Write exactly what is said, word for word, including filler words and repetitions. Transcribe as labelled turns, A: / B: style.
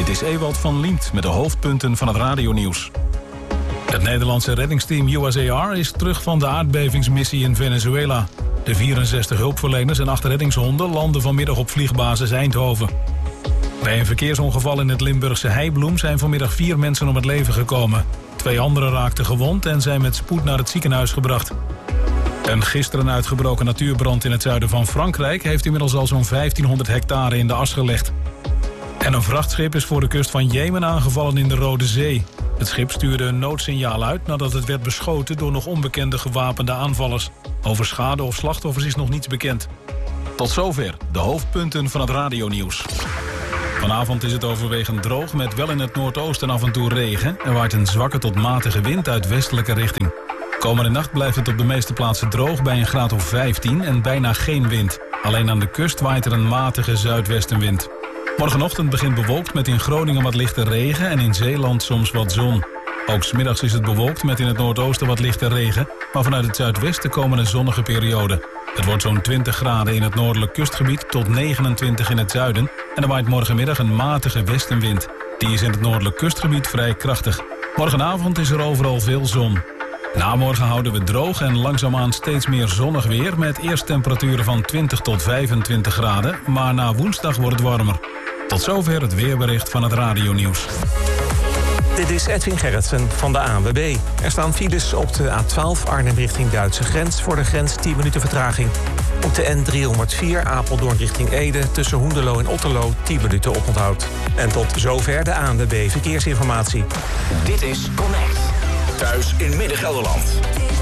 A: Dit is Ewald van Liemt met de hoofdpunten van het radionieuws. Het Nederlandse reddingsteam U S A R is terug van de aardbevingsmissie in Venezuela. De vierenzestig hulpverleners en acht reddingshonden landen vanmiddag op vliegbasis Eindhoven. Bij een verkeersongeval in het Limburgse Heibloem zijn vanmiddag vier mensen om het leven gekomen. Twee anderen raakten gewond en zijn met spoed naar het ziekenhuis gebracht. Een gisteren uitgebroken natuurbrand in het zuiden van Frankrijk heeft inmiddels al zo'n vijftienhonderd hectare in de as gelegd. En een vrachtschip is voor de kust van Jemen aangevallen in de Rode Zee. Het schip stuurde een noodsignaal uit nadat het werd beschoten door nog onbekende gewapende aanvallers. Over schade of slachtoffers is nog niets bekend. Tot zover de hoofdpunten van het radionieuws. Vanavond is het overwegend droog met wel in het noordoosten af en toe regen. Er waait een zwakke tot matige wind uit westelijke richting. Komende nacht blijft het op de meeste plaatsen droog bij een graad of vijftien en bijna geen wind. Alleen aan de kust waait er een matige zuidwestenwind. Morgenochtend begint bewolkt met in Groningen wat lichte regen en in Zeeland soms wat zon. Ook 's middags is het bewolkt met in het noordoosten wat lichte regen, maar vanuit het zuidwesten komen een zonnige periode. Het wordt zo'n twintig graden in het noordelijk kustgebied tot negenentwintig in het zuiden en er waait morgenmiddag een matige westenwind. Die is in het noordelijk kustgebied vrij krachtig. Morgenavond is er overal veel zon. Na morgen houden we droog en langzaamaan steeds meer zonnig weer met eerst temperaturen van twintig tot vijfentwintig graden, maar na woensdag wordt het warmer. Tot zover het weerbericht van het radionieuws.
B: Dit is Edwin Gerritsen van de A N W B. Er staan files op de A twaalf Arnhem richting Duitse grens. Voor de grens tien minuten vertraging. Op de N driehonderdvier Apeldoorn richting Ede. Tussen Hoenderloo en Otterloo tien minuten oponthoud. En tot zover de A N W B Verkeersinformatie.
C: Dit is Connect. Thuis in Midden-Gelderland.